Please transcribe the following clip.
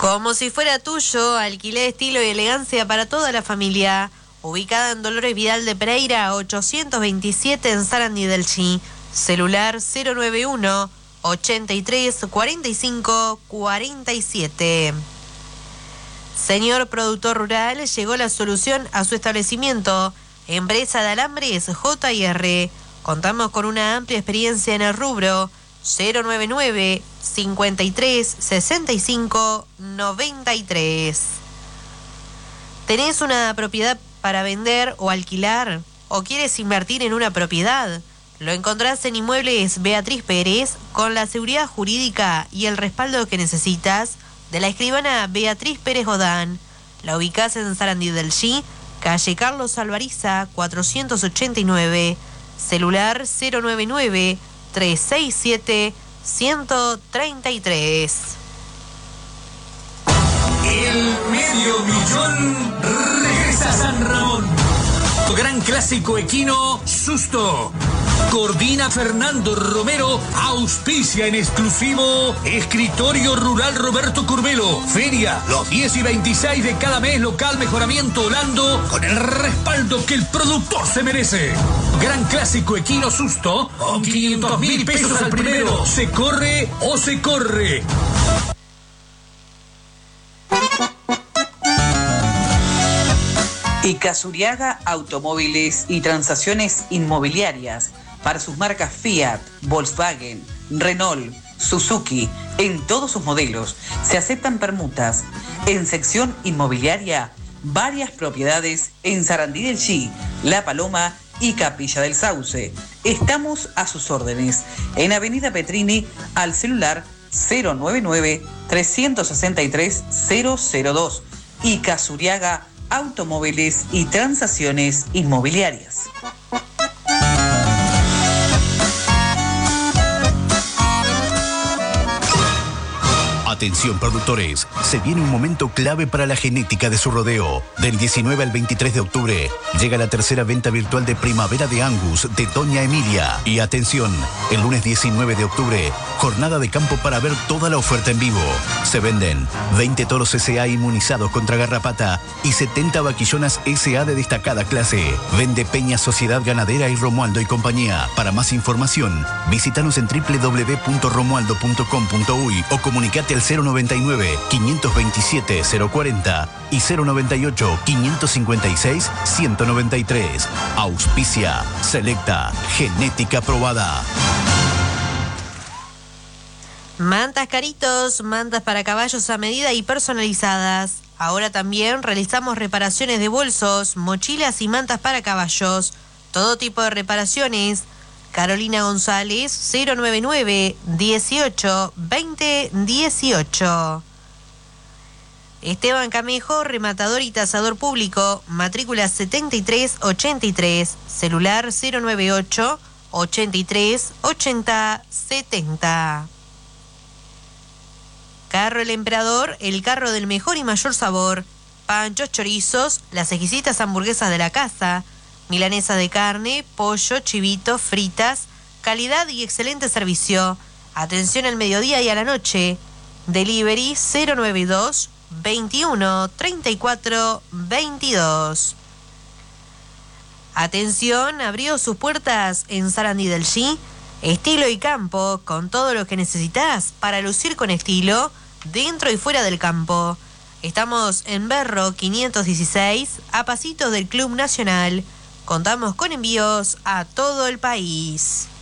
Como si fuera tuyo, alquilé estilo y elegancia para toda la familia. Ubicada en Dolores Vidal de Pereira, 827 en Sarandí del Chi. Celular 091 83 45 47. Señor productor rural, llegó la solución a su establecimiento. Empresa de alambres J&R. Contamos con una amplia experiencia en el rubro. 099 53 65 93. ¿Tenés una propiedad para vender o alquilar? ¿O quieres invertir en una propiedad? Lo encontrás en Inmuebles Beatriz Pérez, con la seguridad jurídica y el respaldo que necesitas de la escribana Beatriz Pérez Godán. La ubicás en Sarandí del Chi, calle Carlos Alvariza, 489, celular 099 367 133. El medio millón regresa a San Ramón. Gran clásico equino Susto. Coordina Fernando Romero, auspicia en exclusivo Escritorio Rural Roberto Curvelo. Feria, los 10 y 26 de cada mes, local Mejoramiento Holando, con el respaldo que el productor se merece. Gran clásico equino Susto, con 500.000 pesos al primero. ¿Se corre o se corre? Icazuriaga Automóviles y Transacciones Inmobiliarias. Para sus marcas Fiat, Volkswagen, Renault, Suzuki, en todos sus modelos. Se aceptan permutas. En sección inmobiliaria, varias propiedades en Sarandí del Chi, La Paloma y Capilla del Sauce. Estamos a sus órdenes. En Avenida Petrini, al celular 099 363 002. Icazuriaga Automóviles y Transacciones Inmobiliarias. Atención productores, se viene un momento clave para la genética de su rodeo. Del 19 al 23 de octubre llega la tercera venta virtual de Primavera de Angus de Doña Emilia. Y atención, el lunes 19 de octubre, jornada de campo para ver toda la oferta en vivo. Se venden 20 toros SA inmunizados contra garrapata y 70 vaquillonas SA de destacada clase. Vende Peña Sociedad Ganadera y Romualdo y compañía. Para más información, visítanos en www.romualdo.com.uy o comunicate al 099 527 040 y 098 556 193. Auspicia Selecta, genética probada. Mantas Caritos, mantas para caballos a medida y personalizadas. Ahora también realizamos reparaciones de bolsos, mochilas y mantas para caballos. Todo tipo de reparaciones. Carolina González, 099 18 20 18. Esteban Camejo, rematador y tasador público, matrícula 7383, celular 098 83 80 70. Carro El Emperador, el carro del mejor y mayor sabor. Panchos, chorizos, las exquisitas hamburguesas de la casa, milanesa de carne, pollo, chivito, fritas, calidad y excelente servicio. Atención al mediodía y a la noche. Delivery 092 21 34 22. Atención, abrió sus puertas en Sarandí del Chi. Estilo y campo, con todo lo que necesitas para lucir con estilo, dentro y fuera del campo. Estamos en Berro 516, a pasitos del Club Nacional. Contamos con envíos a todo el país.